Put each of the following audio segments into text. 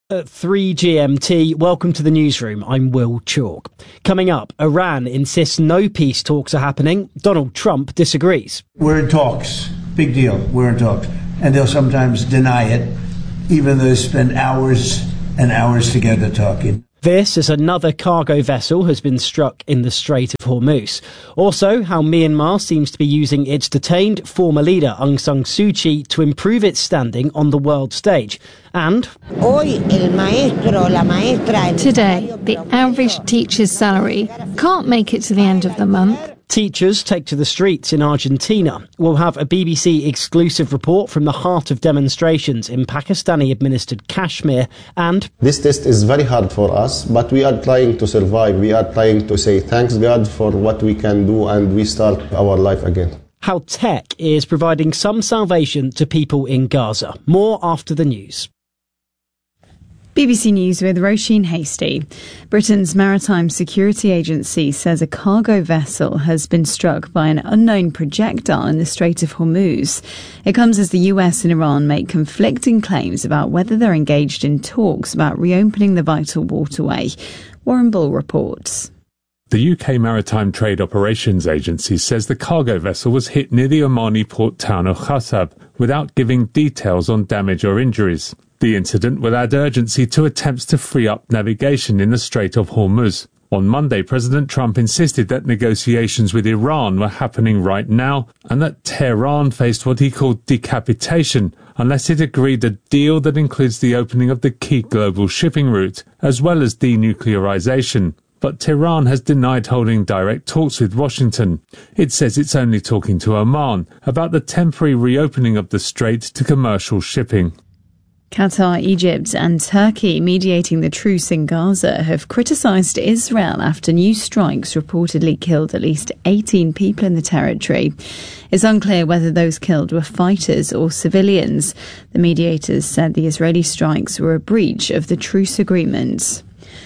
At 3 GMT, welcome to the newsroom. I'm Will Chalk. Coming up, Iran insists no peace talks are happening. Donald Trump disagrees. We're in talks. Big deal. We're in talks. And they'll sometimes deny it, even though they spend hours and hours together talking. This as another cargo vessel has been struck in the Strait of Hormuz. Also, how Myanmar seems to be using its detained former leader Aung San Suu Kyi to improve its standing on the world stage. And today, the average teacher's salary can't make it to the end of the month. Teachers take to the streets in Argentina. We'll have a BBC exclusive report from the heart of demonstrations in Pakistani-administered Kashmir. And this test is very hard for us, but we are trying to survive. We are trying to say thanks God for what we can do, and we start our life again. How tech is providing some salvation to people in Gaza. More after the news. BBC News with Roisin Hasty. Britain's Maritime Security Agency says a cargo vessel has been struck by an unknown projectile in the Strait of Hormuz. It comes as the US and Iran make conflicting claims about whether they're engaged in talks about reopening the vital waterway. Warren Bull reports. The UK Maritime Trade Operations Agency says the cargo vessel was hit near the Omani port town of Khassab without giving details on damage or injuries. The incident will add urgency to attempts to free up navigation in the Strait of Hormuz. On Monday, President Trump insisted that negotiations with Iran were happening right now and that Tehran faced what he called decapitation unless it agreed a deal that includes the opening of the key global shipping route as well as denuclearization. But Tehran has denied holding direct talks with Washington. It says it's only talking to Oman about the temporary reopening of the strait to commercial shipping. Qatar, Egypt and Turkey, mediating the truce in Gaza, have criticised Israel after new strikes reportedly killed at least 18 people in the territory. It's unclear whether those killed were fighters or civilians. The mediators said the Israeli strikes were a breach of the truce agreement.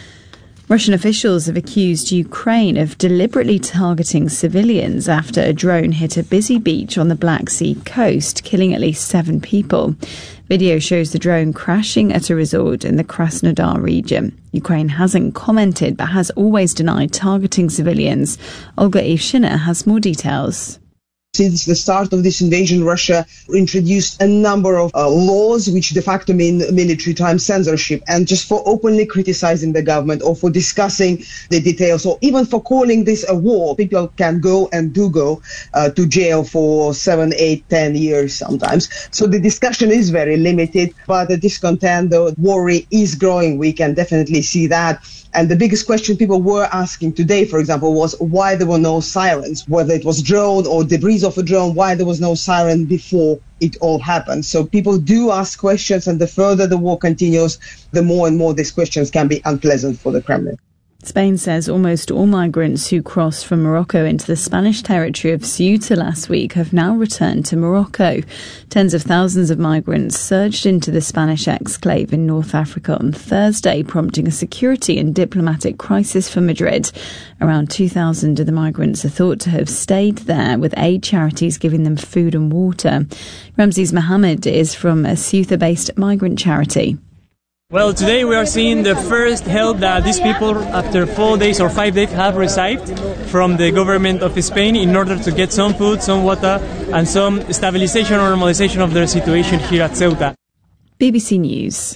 Russian officials have accused Ukraine of deliberately targeting civilians after a drone hit a busy beach on the Black Sea coast, killing at least 7 people. Video shows the drone crashing at a resort in the Krasnodar region. Ukraine hasn't commented but has always denied targeting civilians. Olga Ivshina has more details. Since the start of this invasion, Russia introduced a number of laws which de facto mean military time censorship, and just for openly criticizing the government or for discussing the details or even for calling this a war, people can go and do go to jail for 7, 8, 10 years sometimes. So the discussion is very limited, but the discontent, the worry is growing. We can definitely see that. And the biggest question people were asking today, for example, was why there were no sirens, whether it was drone or debris of a drone, why there was no siren before it all happened. So people do ask questions, and the further the war continues, the more and more these questions can be unpleasant for the Kremlin. Spain says almost all migrants who crossed from Morocco into the Spanish territory of Ceuta last week have now returned to Morocco. Tens of thousands of migrants surged into the Spanish exclave in North Africa on Thursday, prompting a security and diplomatic crisis for Madrid. Around 2,000 of the migrants are thought to have stayed there, with aid charities giving them food and water. Ramses Mohammed is from a Ceuta-based migrant charity. Well, today we are seeing the first help that these people, after 4 days or 5 days, have received from the government of Spain in order to get some food, some water, and some stabilization or normalization of their situation here at Ceuta. BBC News.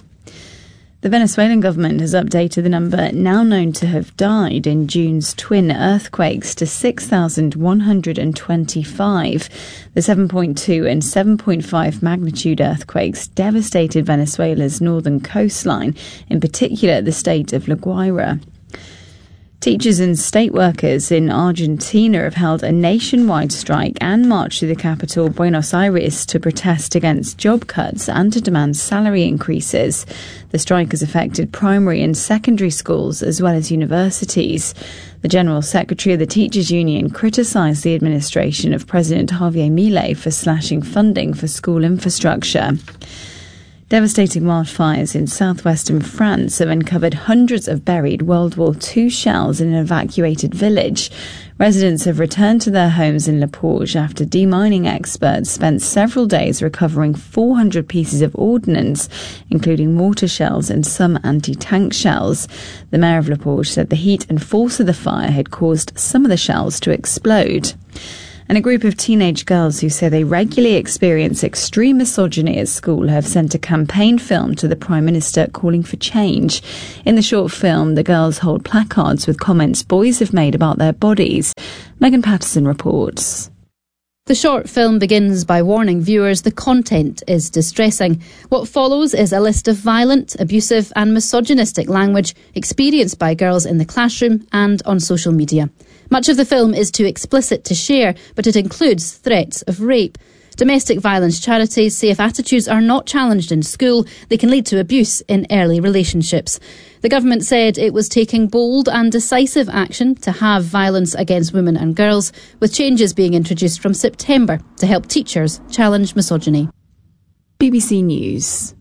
The Venezuelan government has updated the number now known to have died in June's twin earthquakes to 6,125. The 7.2 and 7.5 magnitude earthquakes devastated Venezuela's northern coastline, in particular the state of La Guaira. Teachers and state workers in Argentina have held a nationwide strike and marched to the capital, Buenos Aires, to protest against job cuts and to demand salary increases. The strike has affected primary and secondary schools as well as universities. The General Secretary of the Teachers Union criticised the administration of President Javier Milei for slashing funding for school infrastructure. Devastating wildfires in southwestern France have uncovered hundreds of buried World War II shells in an evacuated village. Residents have returned to their homes in Le Porge after demining experts spent several days recovering 400 pieces of ordnance, including mortar shells and some anti-tank shells. The mayor of Le Porge said the heat and force of the fire had caused some of the shells to explode. And a group of teenage girls who say they regularly experience extreme misogyny at school have sent a campaign film to the Prime Minister calling for change. In the short film, the girls hold placards with comments boys have made about their bodies. Megan Patterson reports. The short film begins by warning viewers the content is distressing. What follows is a list of violent, abusive and misogynistic language experienced by girls in the classroom and on social media. Much of the film is too explicit to share, but it includes threats of rape. Domestic violence charities say if attitudes are not challenged in school, they can lead to abuse in early relationships. The government said it was taking bold and decisive action to have violence against women and girls, with changes being introduced from September to help teachers challenge misogyny. BBC News.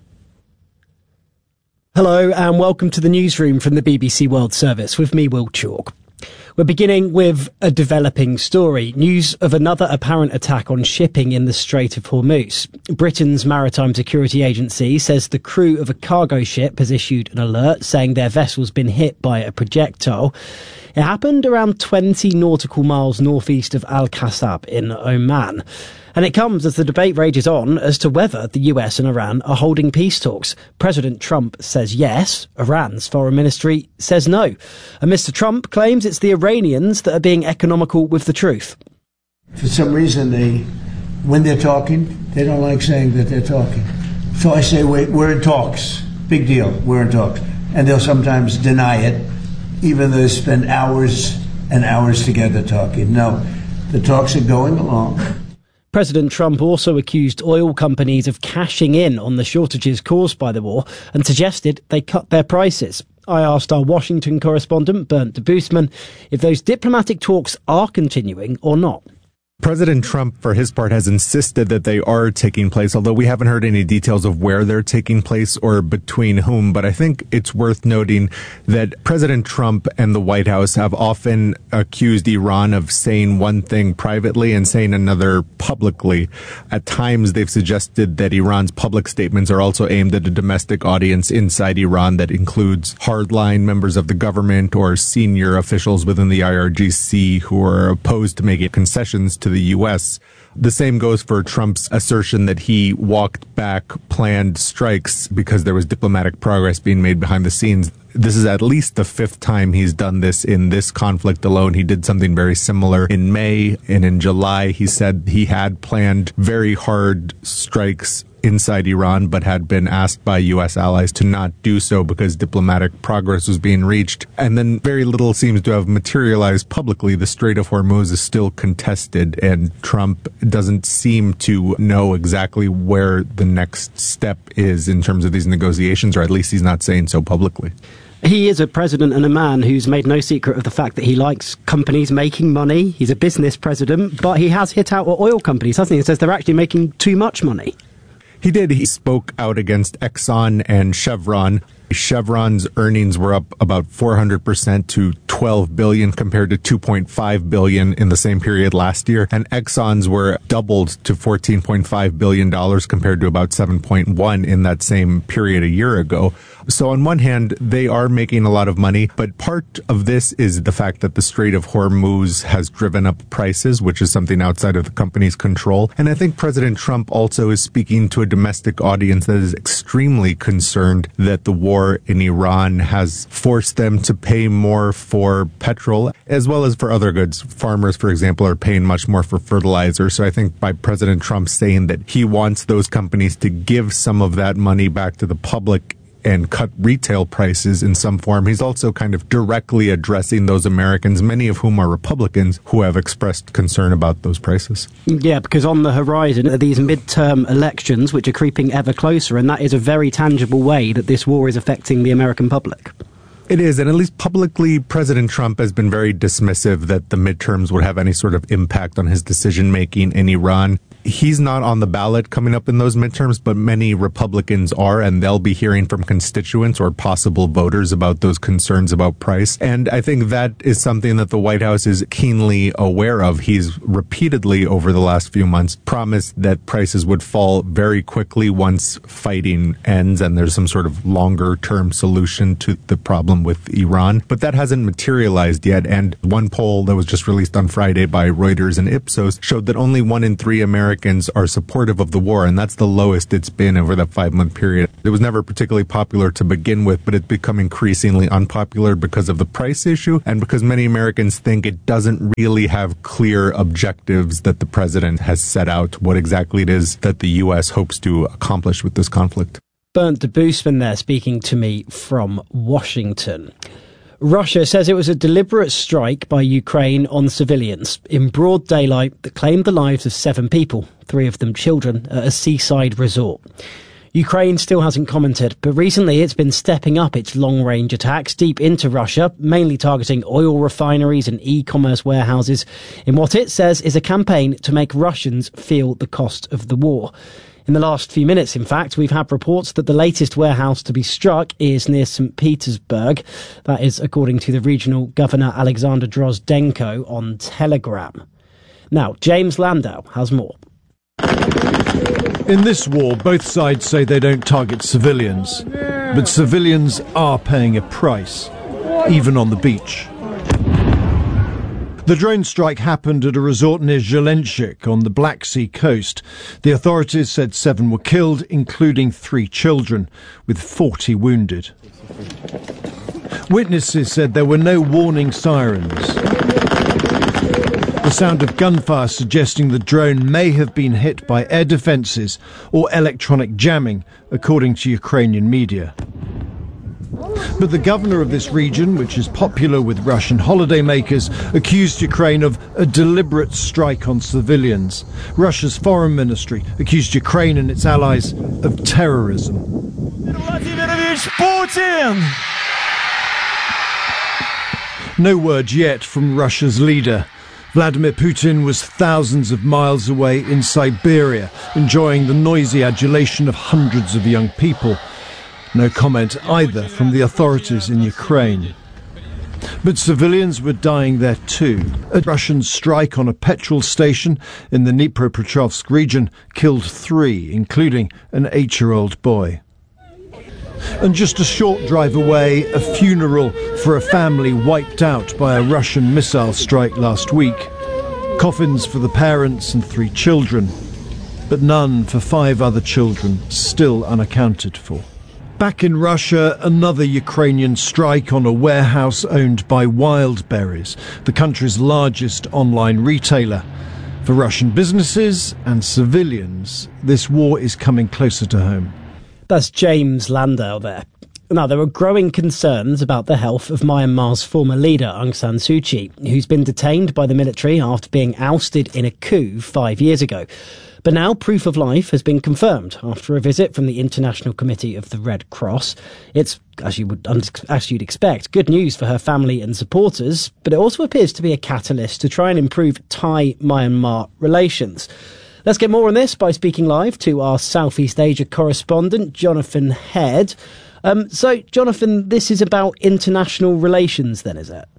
Hello and welcome to the newsroom from the BBC World Service with me, Will Chalk. We're beginning with a developing story. News of another apparent attack on shipping in the Strait of Hormuz. Britain's Maritime Security Agency says the crew of a cargo ship has issued an alert saying their vessel's been hit by a projectile. It happened around 20 nautical miles northeast of Al-Qasab in Oman. And it comes as the debate rages on as to whether the US and Iran are holding peace talks. President Trump says yes. Iran's foreign ministry says no. And Mr. Trump claims it's the Iranians that are being economical with the truth. For some reason, when they're talking, they don't like saying that they're talking. So I say, wait, we're in talks. Big deal, we're in talks. And they'll sometimes deny it, even though they spend hours and hours together talking. No, the talks are going along. President Trump also accused oil companies of cashing in on the shortages caused by the war and suggested they cut their prices. I asked our Washington correspondent, Bernd de Boosman, if those diplomatic talks are continuing or not. President Trump, for his part, has insisted that they are taking place, although we haven't heard any details of where they're taking place or between whom. But I think it's worth noting that President Trump and the White House have often accused Iran of saying one thing privately and saying another publicly. At times, they've suggested that Iran's public statements are also aimed at a domestic audience inside Iran that includes hardline members of the government or senior officials within the IRGC who are opposed to making concessions to the U.S. The same goes for Trump's assertion that he walked back planned strikes because there was diplomatic progress being made behind the scenes. This is at least the fifth time he's done this in this conflict alone. He did something very similar in May, and in July he said he had planned very hard strikes inside Iran, but had been asked by U.S. allies to not do so because diplomatic progress was being reached. And then very little seems to have materialized publicly. The Strait of Hormuz is still contested, and Trump doesn't seem to know exactly where the next step is in terms of these negotiations, or at least he's not saying so publicly. He is a president and a man who's made no secret of the fact that he likes companies making money. He's a business president, but he has hit out oil companies, hasn't he? He says they're actually making too much money. He did. He spoke out against Exxon and Chevron. Chevron's earnings were up about 400% to $12 billion compared to $2.5 billion in the same period last year. And Exxon's were doubled to $14.5 billion compared to about 7.1 in that same period a year ago. So on one hand, they are making a lot of money, but part of this is the fact that the Strait of Hormuz has driven up prices, which is something outside of the company's control. And I think President Trump also is speaking to a domestic audience that is extremely concerned that the war in Iran has forced them to pay more for petrol, as well as for other goods. Farmers, for example, are paying much more for fertilizer. So I think by President Trump saying that he wants those companies to give some of that money back to the public and cut retail prices in some form, he's also kind of directly addressing those Americans, many of whom are Republicans, who have expressed concern about those prices. Yeah, because on the horizon are these midterm elections, which are creeping ever closer, and that is a very tangible way that this war is affecting the American public. It is, and at least publicly, President Trump has been very dismissive that the midterms would have any sort of impact on his decision-making in Iran. he's not on the ballot coming up in those midterms, but many Republicans are, and they'll be hearing from constituents or possible voters about those concerns about price. And I think that is something that the White House is keenly aware of. He's repeatedly over the last few months promised that prices would fall very quickly once fighting ends and there's some sort of longer term solution to the problem with Iran. But that hasn't materialized yet. And one poll that was just released on Friday by Reuters and Ipsos showed that only 1 in 3 Americans are supportive of the war, and that's the lowest it's been over the 5-month period. It was never particularly popular to begin with, but it's become increasingly unpopular because of the price issue and because many Americans think it doesn't really have clear objectives that the president has set out, what exactly it is that the U.S. hopes to accomplish with this conflict. Bernd de Boosman there speaking to me from Washington. Russia says it was a deliberate strike by Ukraine on civilians in broad daylight that claimed the lives of 7 people, 3 of them children, at a seaside resort. Ukraine still hasn't commented, but recently it's been stepping up its long-range attacks deep into Russia, mainly targeting oil refineries and e-commerce warehouses, in what it says is a campaign to make Russians feel the cost of the war. In the last few minutes, in fact, we've had reports that the latest warehouse to be struck is near St. Petersburg. That is according to the regional governor Alexander Drozdenko on Telegram. Now, James Landau has more. In this war, both sides say they don't target civilians, but civilians are paying a price, even on the beach. The drone strike happened at a resort near Zelenchik on the Black Sea coast. The authorities said 7 were killed, including 3 children, with 40 wounded. Witnesses said there were no warning sirens. The sound of gunfire suggesting the drone may have been hit by air defences or electronic jamming, according to Ukrainian media. But the governor of this region, which is popular with Russian holidaymakers, accused Ukraine of a deliberate strike on civilians. Russia's foreign ministry accused Ukraine and its allies of terrorism. Putin! No word yet from Russia's leader. Vladimir Putin was thousands of miles away in Siberia, enjoying the noisy adulation of hundreds of young people. No comment either from the authorities in Ukraine. But civilians were dying there too. A Russian strike on a petrol station in the Dnipropetrovsk region killed 3, including an 8-year-old boy. And just a short drive away, a funeral for a family wiped out by a Russian missile strike last week. Coffins for the parents and 3 children, but none for 5 other children still unaccounted for. Back in Russia, another Ukrainian strike on a warehouse owned by Wildberries, the country's largest online retailer. For Russian businesses and civilians, this war is coming closer to home. That's James Landau there. Now, there are growing concerns about the health of Myanmar's former leader, Aung San Suu Kyi, who's been detained by the military after being ousted in a coup 5 years ago. But now proof of life has been confirmed after a visit from the International Committee of the Red Cross. It's, as you'd expect, good news for her family and supporters, but it also appears to be a catalyst to try and improve Thai-Myanmar relations. Let's get more on this by speaking live to our Southeast Asia correspondent, Jonathan Head. So, Jonathan, this is about international relations then, is it?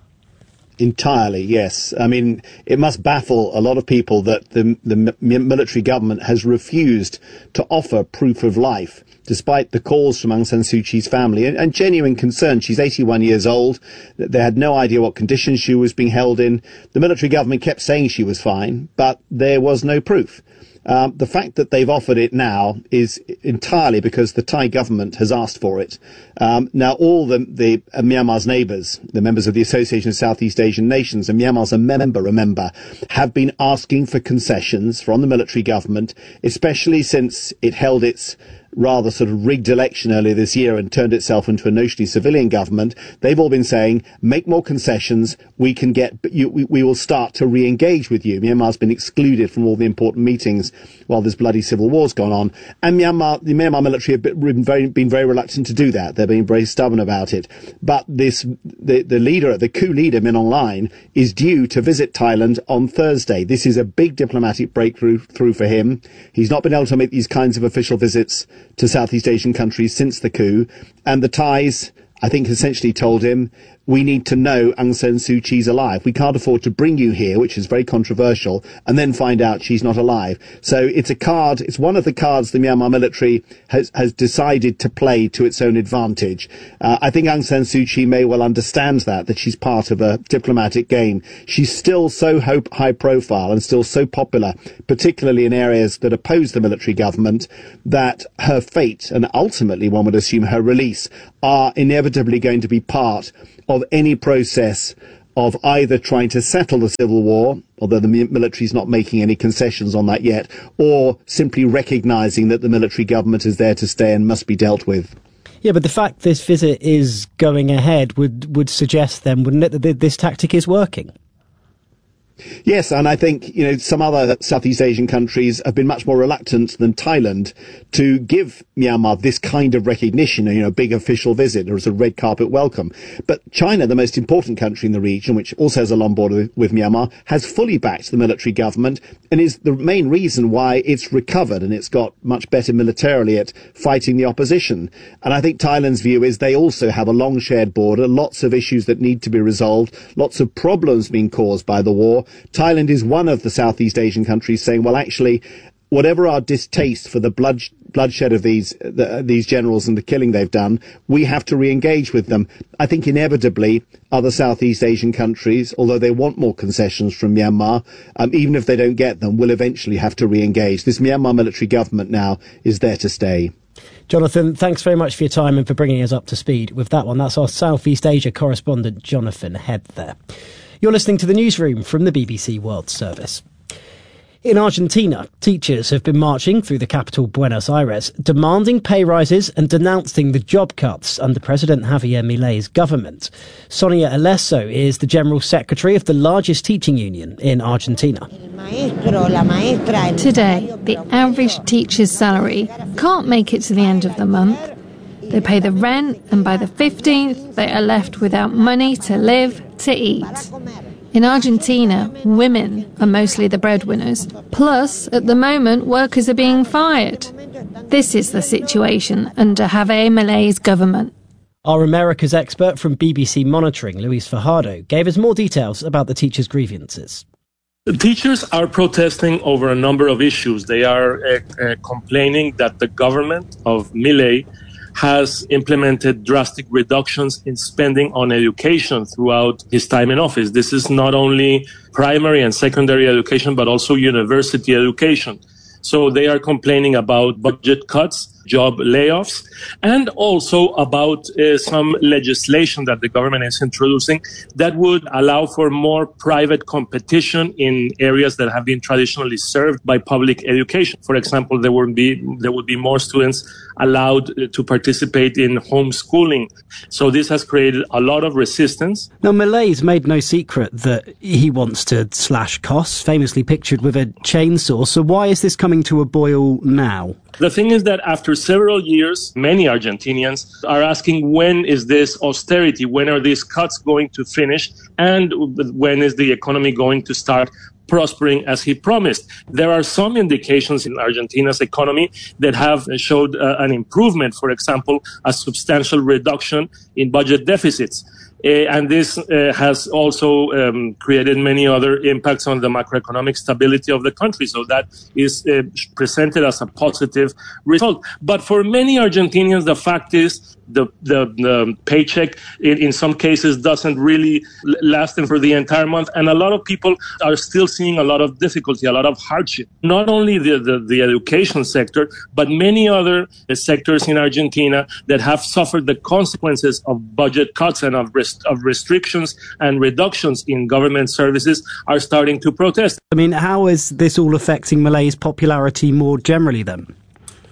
Entirely, yes. I mean, it must baffle a lot of people that the military government has refused to offer proof of life, despite the calls from Aung San Suu Kyi's family and genuine concern. She's 81 years old. They had no idea what conditions she was being held in. The military government kept saying she was fine, but there was no proof. The fact that they've offered it now is entirely because the Thai government has asked for it. Now, all the Myanmar's neighbours, the members of the Association of Southeast Asian Nations, and Myanmar's a member, have been asking for concessions from the military government, especially since it held its rather sort of rigged election earlier this year and turned itself into a notionally civilian government, they've all been saying, make more concessions, we will start to re-engage with you. Myanmar's been excluded from all the important meetings while this bloody civil war's gone on. And the Myanmar military have been very reluctant to do that. They're being very stubborn about it. But the coup leader, Min Aung Hlaing, is due to visit Thailand on Thursday. This is a big diplomatic breakthrough for him. He's not been able to make these kinds of official visits to Southeast Asian countries since the coup. And the Thais, I think, essentially told him, we need to know Aung San Suu Kyi's alive. We can't afford to bring you here, which is very controversial, and then find out she's not alive. So it's one of the cards the Myanmar military has decided to play to its own advantage. I think Aung San Suu Kyi may well understand that she's part of a diplomatic game. She's still so high profile and still so popular, particularly in areas that oppose the military government, that her fate, and ultimately one would assume her release, are inevitably going to be part of any process of either trying to settle the civil war, although the military is not making any concessions on that yet, or simply recognising that the military government is there to stay and must be dealt with. Yeah, but the fact this visit is going ahead would suggest then, wouldn't it, that this tactic is working? Yes, and I think, some other Southeast Asian countries have been much more reluctant than Thailand to give Myanmar this kind of recognition, a big official visit or as a red carpet welcome. But China, the most important country in the region, which also has a long border with Myanmar, has fully backed the military government and is the main reason why it's recovered and it's got much better militarily at fighting the opposition. And I think Thailand's view is they also have a long shared border, lots of issues that need to be resolved, lots of problems being caused by the war. Thailand is one of the Southeast Asian countries saying, well, actually, whatever our distaste for the bloodshed of these generals and the killing they've done, we have to re-engage with them. I think inevitably other Southeast Asian countries, although they want more concessions from Myanmar, even if they don't get them, will eventually have to re-engage. This Myanmar military government now is there to stay. Jonathan, thanks very much for your time and for bringing us up to speed with that one. That's our Southeast Asia correspondent, Jonathan Head there. You're listening to the newsroom from the BBC World Service. In Argentina, teachers have been marching through the capital, Buenos Aires, demanding pay rises and denouncing the job cuts under President Javier Milei's government. Sonia Alesso is the General Secretary of the largest teaching union in Argentina. Today, the average teacher's salary can't make it to the end of the month. They pay the rent, and by the 15th, they are left without money to live, to eat. In Argentina, women are mostly the breadwinners. Plus, at the moment, workers are being fired. This is the situation under Javier Milei's government. Our Americas expert from BBC Monitoring, Luis Fajardo, gave us more details about the teachers' grievances. The teachers are protesting over a number of issues. They are complaining that the government of Milei has implemented drastic reductions in spending on education throughout his time in office. This is not only primary and secondary education, but also university education. So they are complaining about budget cuts, job layoffs, and also about some legislation that the government is introducing that would allow for more private competition in areas that have been traditionally served by public education. For example, there would be more students allowed to participate in homeschooling. So this has created a lot of resistance. Now, Milei's made no secret that he wants to slash costs, famously pictured with a chainsaw. So why is this coming to a boil now? The thing is that after several years, many Argentinians are asking, when is this austerity? When are these cuts going to finish? And when is the economy going to start prospering as he promised? There are some indications in Argentina's economy that have showed an improvement. For example, a substantial reduction in budget deficits. And this has also created many other impacts on the macroeconomic stability of the country. So that is presented as a positive result. But for many Argentinians, the fact is the paycheck in some cases doesn't really last them for the entire month. And a lot of people are still seeing a lot of difficulty, a lot of hardship. Not only the education sector, but many other sectors in Argentina that have suffered the consequences of budget cuts and of restrictions and reductions in government services are starting to protest. I mean, how is this all affecting Milei's popularity more generally then?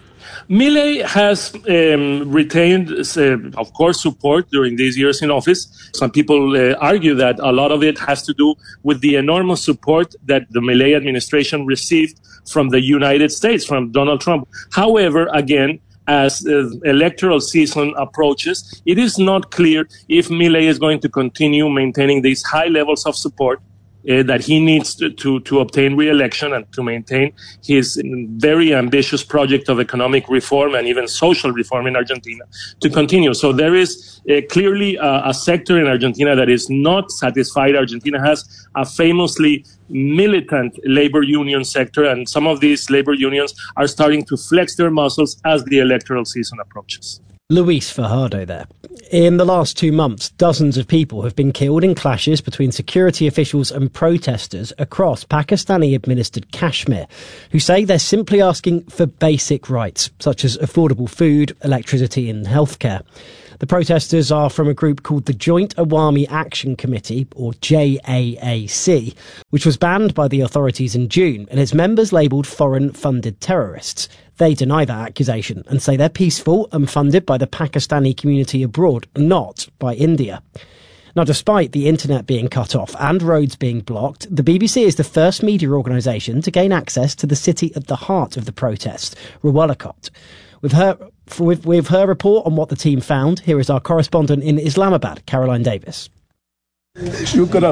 Milei has retained, of course, support during these years in office. Some people argue that a lot of it has to do with the enormous support that the Milei administration received from the United States, from Donald Trump. However, again, as electoral season approaches, it is not clear if Milei is going to continue maintaining these high levels of support that he needs to obtain re-election and to maintain his very ambitious project of economic reform and even social reform in Argentina to continue. So there is clearly a sector in Argentina that is not satisfied. Argentina has a famously militant labor union sector, and some of these labor unions are starting to flex their muscles as the electoral season approaches. Luis Fajardo there. In the last 2 months, dozens of people have been killed in clashes between security officials and protesters across Pakistani-administered Kashmir, who say they're simply asking for basic rights, such as affordable food, electricity and healthcare. The protesters are from a group called the Joint Awami Action Committee, or JAAC, which was banned by the authorities in June, and its members labelled foreign-funded terrorists. They deny that accusation and say they're peaceful and funded by the Pakistani community abroad, not by India. Now, despite the internet being cut off and roads being blocked, the BBC is the first media organisation to gain access to the city at the heart of the protest, Rawalakot. With her report on what the team found, here is our correspondent in Islamabad, Caroline Davis. Despair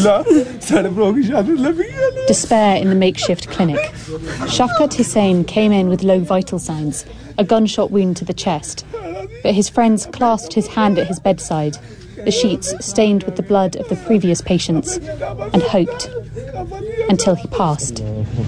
in the makeshift clinic. Shafkat Hussain came in with low vital signs, a gunshot wound to the chest. But his friends clasped his hand at his bedside, the sheets stained with the blood of the previous patients, and hoped until he passed.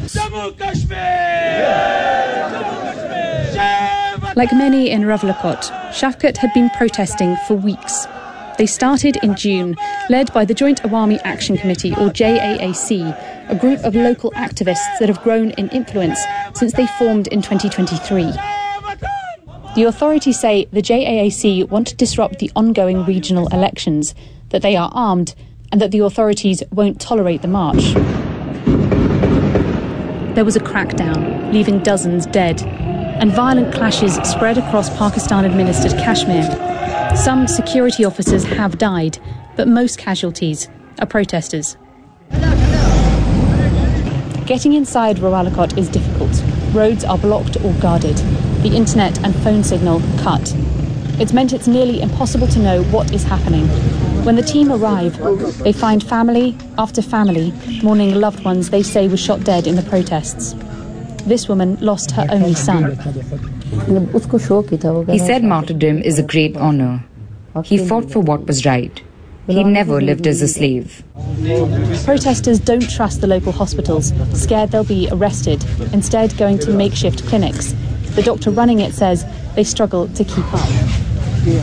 Like many in Rawalakot, Shafkat had been protesting for weeks. They started in June, led by the Joint Awami Action Committee, or JAAC, a group of local activists that have grown in influence since they formed in 2023. The authorities say the JAAC want to disrupt the ongoing regional elections, that they are armed, and that the authorities won't tolerate the march. There was a crackdown, leaving dozens dead, and violent clashes spread across Pakistan-administered Kashmir. Some security officers have died, but most casualties are protesters. Getting inside Rawalakot is difficult. Roads are blocked or guarded. The internet and phone signal cut. It's meant it's nearly impossible to know what is happening. When the team arrive, they find family after family mourning loved ones they say were shot dead in the protests. This woman lost her only son. He said martyrdom is a great honor. He fought for what was right. He never lived as a slave. Protesters don't trust the local hospitals, scared they'll be arrested, instead going to makeshift clinics. The doctor running it says they struggle to keep up. We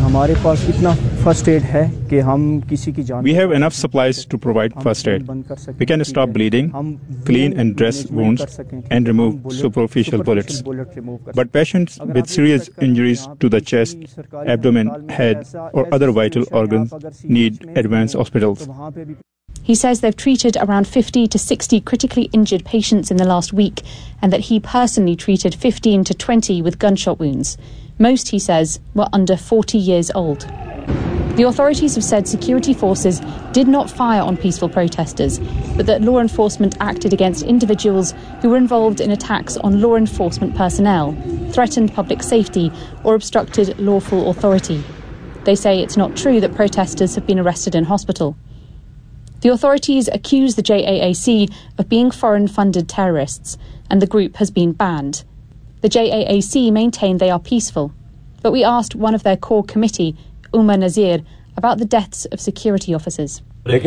have enough supplies to provide first aid. We can stop bleeding, clean and dress wounds, and remove superficial bullets. But patients with serious injuries to the chest, abdomen, head, or other vital organs need advanced hospitals. He says they've treated around 50 to 60 critically injured patients in the last week, and that he personally treated 15 to 20 with gunshot wounds. Most, he says, were under 40 years old. The authorities have said security forces did not fire on peaceful protesters, but that law enforcement acted against individuals who were involved in attacks on law enforcement personnel, threatened public safety, or obstructed lawful authority. They say it's not true that protesters have been arrested in hospital. The authorities accuse the JAAC of being foreign-funded terrorists, and the group has been banned. The JAAC maintain they are peaceful, but we asked one of their core committee, Umar Nazir, about the deaths of security officers. Look,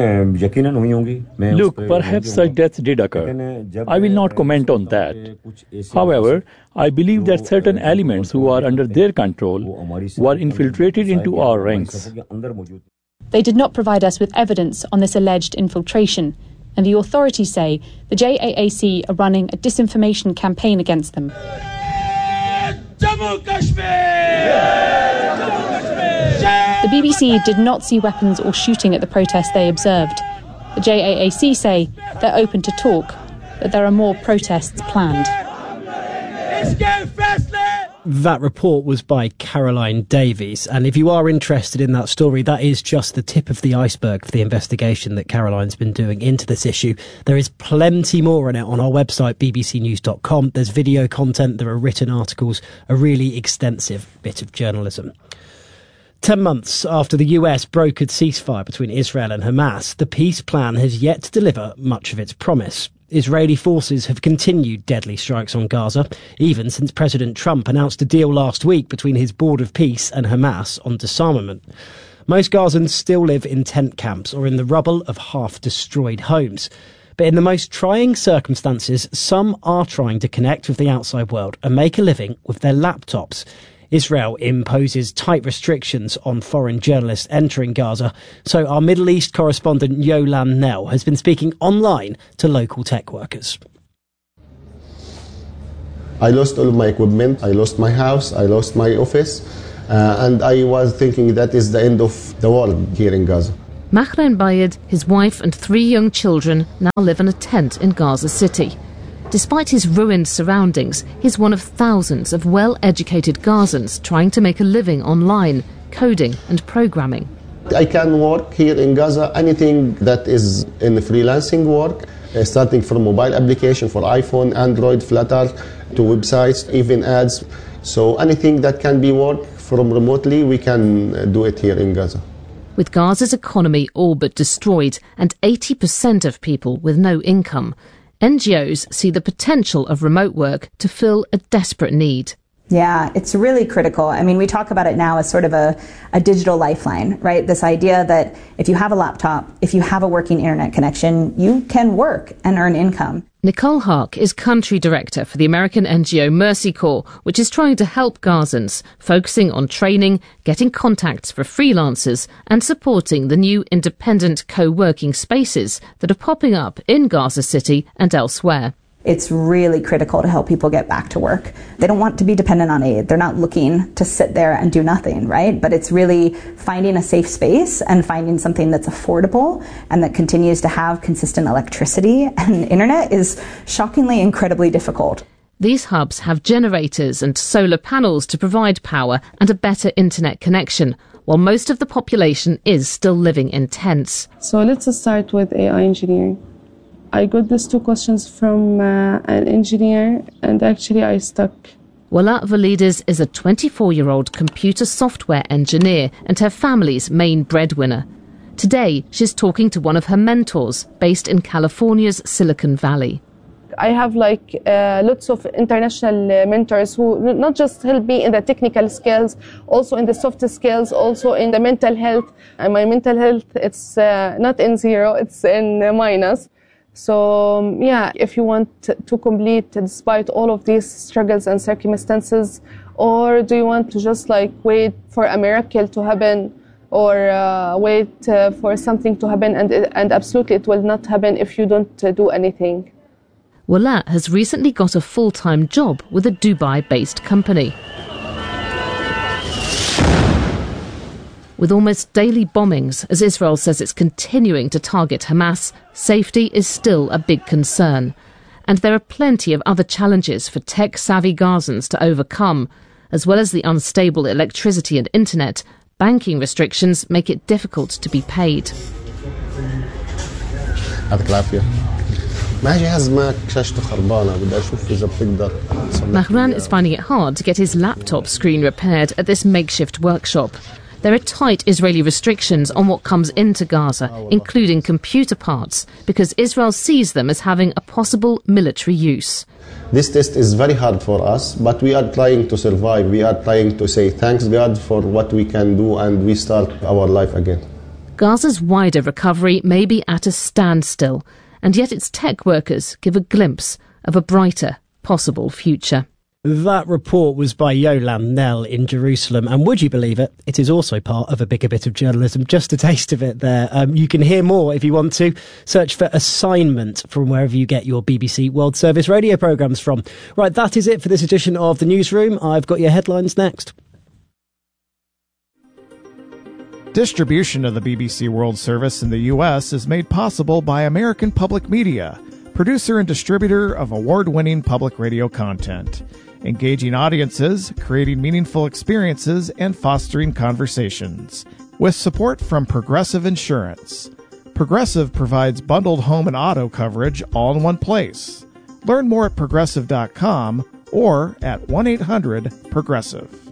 perhaps such deaths did occur. I will not comment on that. However, I believe that certain elements who are under their control were infiltrated into our ranks. They did not provide us with evidence on this alleged infiltration, and the authorities say the JAAC are running a disinformation campaign against them. The BBC did not see weapons or shooting at the protests they observed. The JAAC say they're open to talk, but there are more protests planned. That report was by Caroline Davies. And if you are interested in that story, that is just the tip of the iceberg for the investigation that Caroline's been doing into this issue. There is plenty more on it on our website, bbcnews.com. There's video content, there are written articles, a really extensive bit of journalism. 10 months after the US brokered ceasefire between Israel and Hamas, the peace plan has yet to deliver much of its promise. Israeli forces have continued deadly strikes on Gaza, even since President Trump announced a deal last week between his Board of Peace and Hamas on disarmament. Most Gazans still live in tent camps or in the rubble of half-destroyed homes. But in the most trying circumstances, some are trying to connect with the outside world and make a living with their laptops. Israel imposes tight restrictions on foreign journalists entering Gaza, so our Middle East correspondent Yolan Nell has been speaking online to local tech workers. I lost all of my equipment, I lost my house, I lost my office, and I was thinking that is the end of the world here in Gaza. Mahren Bayed, his wife and 3 young children now live in a tent in Gaza City. Despite his ruined surroundings, he's one of thousands of well-educated Gazans trying to make a living online, coding and programming. I can work here in Gaza, anything that is in freelancing work, starting from mobile application for iPhone, Android, Flutter, to websites, even ads. So anything that can be worked from remotely, we can do it here in Gaza. With Gaza's economy all but destroyed and 80% of people with no income, NGOs see the potential of remote work to fill a desperate need. Yeah, it's really critical. I mean, we talk about it now as sort of a digital lifeline, right? This idea that if you have a laptop, if you have a working internet connection, you can work and earn income. Nicole Hark is country director for the American NGO Mercy Corps, which is trying to help Gazans, focusing on training, getting contacts for freelancers and supporting the new independent co-working spaces that are popping up in Gaza City and elsewhere. It's really critical to help people get back to work. They don't want to be dependent on aid. They're not looking to sit there and do nothing, right? But it's really finding a safe space and finding something that's affordable and that continues to have consistent electricity and internet is shockingly incredibly difficult. These hubs have generators and solar panels to provide power and a better internet connection, while most of the population is still living in tents. So let's start with AI engineering. I got these 2 questions from an engineer, and actually I stuck. Wala Valides is a 24-year-old computer software engineer and her family's main breadwinner. Today, she's talking to one of her mentors based in California's Silicon Valley. I have lots of international mentors who not just help me in the technical skills, also in the soft skills, also in the mental health. And my mental health, it's not in 0, it's in minus. So, yeah, if you want to complete despite all of these struggles and circumstances, or do you want to just wait for a miracle to happen, or wait for something to happen, and absolutely it will not happen if you don't do anything. Wala has recently got a full-time job with a Dubai-based company. With almost daily bombings, as Israel says it's continuing to target Hamas, safety is still a big concern. And there are plenty of other challenges for tech-savvy Gazans to overcome. As well as the unstable electricity and internet, banking restrictions make it difficult to be paid. Mahran is finding it hard to get his laptop screen repaired at this makeshift workshop. There are tight Israeli restrictions on what comes into Gaza, including computer parts, because Israel sees them as having a possible military use. This test is very hard for us, but we are trying to survive. We are trying to say thanks God for what we can do, and we start our life again. Gaza's wider recovery may be at a standstill, and yet its tech workers give a glimpse of a brighter possible future. That report was by Yolan Nell in Jerusalem, and would you believe it, it is also part of a bigger bit of journalism. Just a taste of it there. You can hear more if you want to. Search for Assignment from wherever you get your BBC World Service radio programmes from. Right, that is it for this edition of The Newsroom. I've got your headlines next. Distribution of the BBC World Service in the US is made possible by American Public Media, producer and distributor of award-winning public radio content. engaging audiences, creating meaningful experiences, and fostering conversations. With support from Progressive Insurance. Progressive provides bundled home and auto coverage all in one place. Learn more at progressive.com or at 1-800-PROGRESSIVE.